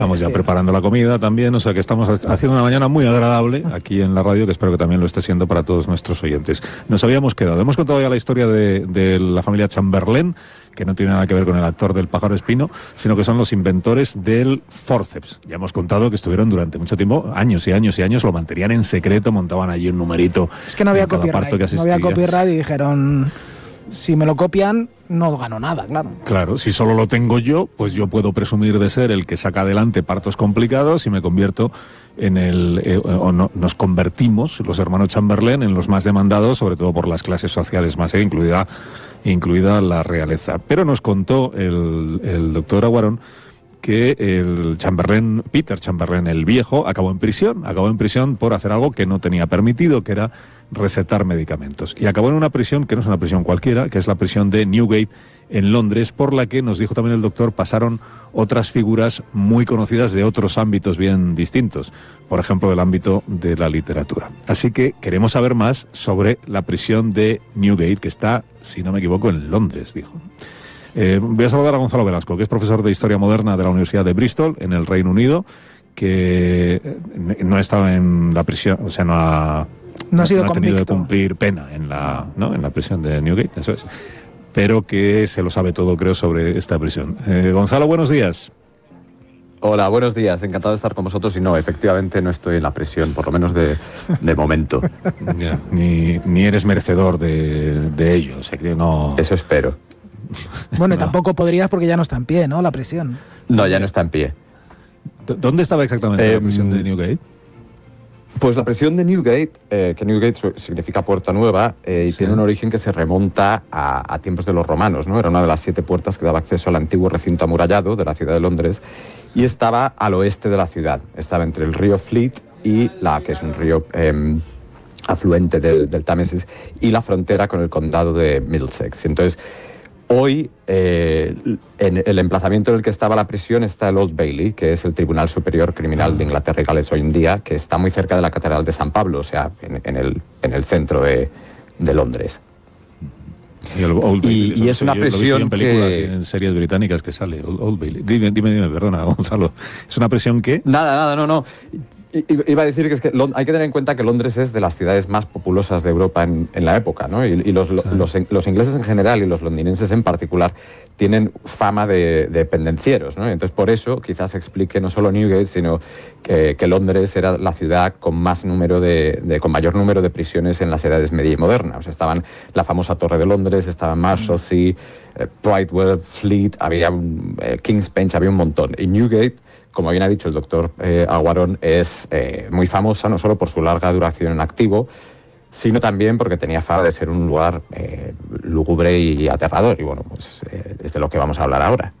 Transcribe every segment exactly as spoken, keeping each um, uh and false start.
Estamos ya preparando la comida también, o sea que estamos haciendo una mañana muy agradable aquí en la radio, que espero que también lo esté siendo para todos nuestros oyentes. Nos habíamos quedado, hemos contado ya la historia de, de la familia Chamberlain, que no tiene nada que ver con el actor del pájaro espino, sino que son los inventores del forceps. Ya hemos contado que estuvieron durante mucho tiempo, años y años y años, lo mantenían en secreto, montaban allí un numerito. Es que no había copyright, no había copyright y dijeron... Si me lo copian, no gano nada, claro. Claro, si solo lo tengo yo, pues yo puedo presumir de ser el que saca adelante partos complicados y me convierto en el... Eh, o no, nos convertimos, los hermanos Chamberlain, en los más demandados, sobre todo por las clases sociales más, eh, incluida, incluida la realeza. Pero nos contó el, el doctor Aguarón que el Chamberlain, Peter Chamberlain el viejo, acabó en prisión, acabó en prisión por hacer algo que no tenía permitido, que era recetar medicamentos. Y acabó en una prisión que no es una prisión cualquiera, que es la prisión de Newgate en Londres, por la que, nos dijo también el doctor, pasaron otras figuras muy conocidas de otros ámbitos bien distintos, por ejemplo, del ámbito de la literatura. Así que queremos saber más sobre la prisión de Newgate, que está, si no me equivoco, en Londres, dijo. Eh, voy a saludar a Gonzalo Velasco, que es profesor de Historia Moderna de la Universidad de Bristol, en el Reino Unido, que no ha estado en la prisión, o sea, no ha, no ha, sido no ha tenido convicto. que cumplir pena en la, ¿no? en la prisión de Newgate, eso es. Pero que se lo sabe todo, creo, sobre esta prisión. Eh, Gonzalo, buenos días. Hola, buenos días. Encantado de estar con vosotros. Y no, efectivamente no estoy en la prisión, por lo menos de, de momento. Ya, ni, ni eres merecedor de, de ello, o sea, que no... Eso espero. Bueno, y no. tampoco podrías porque ya no está en pie, ¿no? La prisión. No, ya no está en pie. ¿Dónde estaba exactamente eh, la prisión de Newgate? Pues la prisión de Newgate, eh, que Newgate significa puerta nueva, eh, y sí. tiene un origen que se remonta a, a tiempos de los romanos, ¿no? Era una de las siete puertas que daba acceso al antiguo recinto amurallado de la ciudad de Londres y estaba al oeste de la ciudad. Estaba entre el río Fleet y la, que es un río eh, afluente del, del Támesis, y la frontera con el condado de Middlesex. Entonces, hoy, eh, en el emplazamiento en el que estaba la prisión está el Old Bailey, que es el Tribunal Superior Criminal de Inglaterra y Gales hoy en día, que está muy cerca de la Catedral de San Pablo, o sea, en, en, el, en el centro de, de Londres. Y, el Old Bailey, y, y es una prisión en películas que... y en series británicas que sale, Old, Old Bailey. Dime, dime, dime, perdona, Gonzalo. ¿Es una prisión que...? Nada, nada, no, no. Iba a decir que, es que hay que tener en cuenta que Londres es de las ciudades más populosas de Europa en, en la época, ¿no? Y, y los, sí. los, los ingleses en general y los londinenses en particular tienen fama de, de pendencieros, ¿no? Entonces, por eso quizás explique no solo Newgate, sino que, que Londres era la ciudad con más número de, de, con mayor número de prisiones en las edades media y moderna. O sea, estaban la famosa Torre de Londres, estaba Marshalsea, eh, Bridewell, Fleet, había un, eh, King's Bench, había un montón. Y Newgate, como bien ha dicho el doctor eh, Aguarón, es eh, muy famosa no solo por su larga duración en activo, sino también porque tenía fama de ser un lugar eh, lúgubre y aterrador. Y bueno, pues eh, es de lo que vamos a hablar ahora.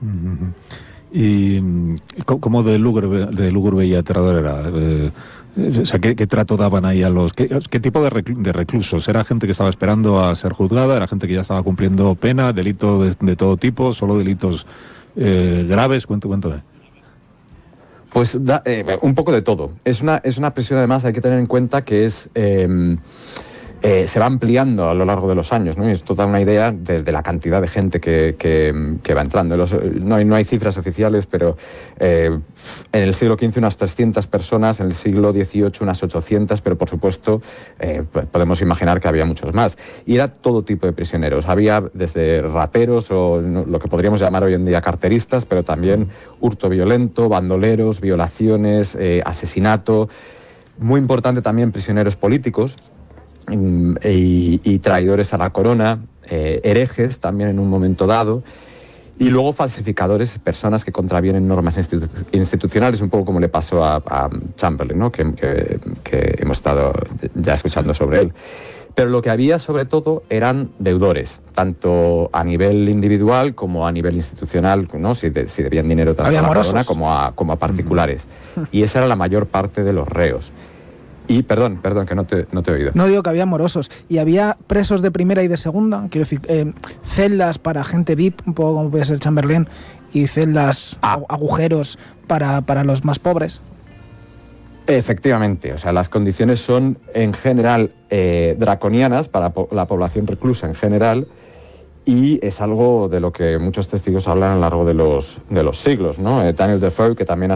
¿Y cómo de lúgubre, de lúgubre y aterrador era? Eh, o sea, ¿qué, ¿qué trato daban ahí a los...? ¿Qué, qué tipo de, recl de reclusos? ¿Era gente que estaba esperando a ser juzgada? ¿Era gente que ya estaba cumpliendo pena? ¿Delito de, de todo tipo? ¿Solo delitos eh, graves? Cuéntame, cuéntame. Pues da, eh, un poco de todo. Es una, es una prisión, además, hay que tener en cuenta que es eh, eh, se va ampliando a lo largo de los años, ¿no? Y esto da una idea de, de la cantidad de gente que, que, que va entrando. Los, no, hay, no hay cifras oficiales, pero eh, en el siglo quince unas trescientas personas, en el siglo dieciocho unas ochocientas, pero por supuesto eh, podemos imaginar que había muchos más. Y era todo tipo de prisioneros. Había desde rateros o no, lo que podríamos llamar hoy en día carteristas, pero también hurto violento, bandoleros, violaciones, eh, asesinato. Muy importante también prisioneros políticos y, y traidores a la corona, eh, herejes también en un momento dado, y luego falsificadores, personas que contravienen normas institu institucionales, un poco como le pasó a, a Chamberlain, ¿no? que, que, que hemos estado ya escuchando sobre él. Pero lo que había sobre todo eran deudores, tanto a nivel individual como a nivel institucional, ¿no? si, de, si debían dinero tanto había a la morosos. corona como a, como a particulares. Y esa era la mayor parte de los reos. Y, perdón, perdón, que no te, no te he oído. No digo que había morosos. ¿Y había presos de primera y de segunda? Quiero decir, eh, celdas para gente V I P, un poco como puede ser Chamberlain, y celdas, ah. agujeros para, para los más pobres. Efectivamente, o sea, las condiciones son en general eh, draconianas para po la población reclusa en general, y es algo de lo que muchos testigos hablan a lo largo de los, de los siglos, ¿no? Eh, Daniel Defoe, que también ha